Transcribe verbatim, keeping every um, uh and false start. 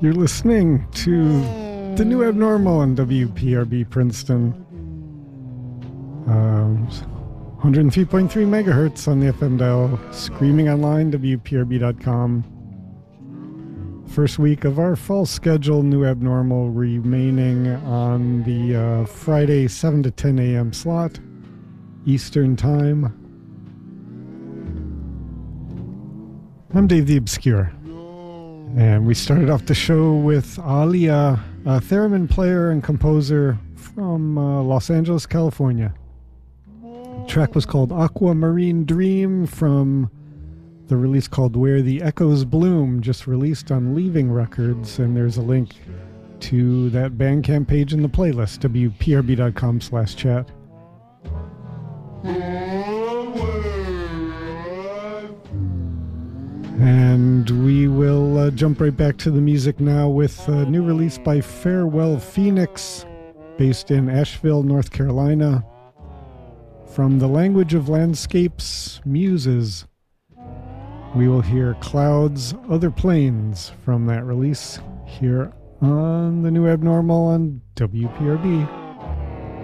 You're listening to The New Abnormal on W P R B Princeton. Um, one oh three point three megahertz on the F M dial. Screaming online, W P R B dot com. First week of our fall schedule, New Abnormal, remaining on the uh, Friday seven to ten a.m. slot, Eastern Time. I'm Dave the Obscure. And we started off the show with Alia, a theremin player and composer from uh, Los Angeles, California. The track was called Aquamarine Dream from the release called Where the Echoes Bloom, just released on Leaving Records. And there's a link to that Bandcamp page in the playlist, W P R B dot com slash chat. And we will uh, jump right back to the music now with a new release by Farewell Phoenix, based in Asheville, North Carolina. From the Language of Landscapes, Muses, we will hear Clouds, Other Planes from that release here on The New Abnormal on W P R B.